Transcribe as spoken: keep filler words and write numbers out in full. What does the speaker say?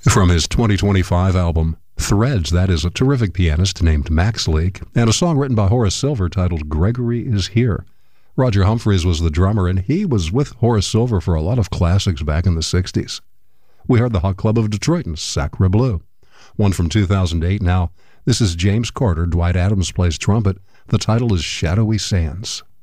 From his twenty twenty-five album, Threads, that is a terrific pianist named Max Leake, and a song written by Horace Silver titled Gregory is Here. Roger Humphreys was the drummer, and he was with Horace Silver for a lot of classics back in the sixties. We heard the Hot Club of Detroit and Sacre Bleu. One from two thousand eight now. This is James Carter. Dwight Adams plays trumpet. The title is Shadowy Sands.